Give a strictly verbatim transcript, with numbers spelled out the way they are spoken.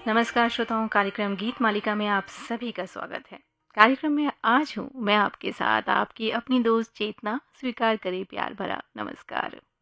नमस्कार श्रोताओं, कार्यक्रम गीत मालिका में आप सभी का स्वागत है। कार्यक्रम में आज हूँ मैं आपके साथ, आपकी अपनी दोस्त चेतना। स्वीकार करे प्यार भरा नमस्कार।